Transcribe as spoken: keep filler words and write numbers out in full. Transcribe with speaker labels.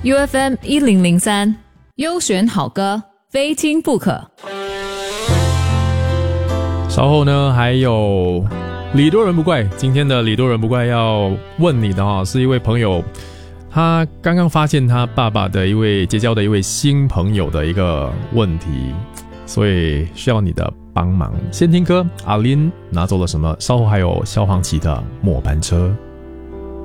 Speaker 1: U F M 一零零三，优选好歌，非听不可。
Speaker 2: 稍后呢，还有礼多人不怪。今天的礼多人不怪要问你的哈，是一位朋友，他刚刚发现他爸爸的一位结交的一位新朋友的一个问题，所以需要你的帮忙。先听歌，阿林拿走了什么？稍后还有消防旗的末班车。